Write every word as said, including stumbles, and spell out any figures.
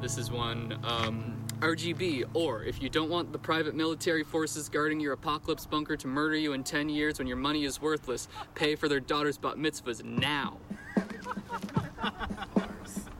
This is one, um, R G B, or if you don't want the private military forces guarding your apocalypse bunker to murder you in ten years when your money is worthless, pay for their daughter's bat mitzvahs now.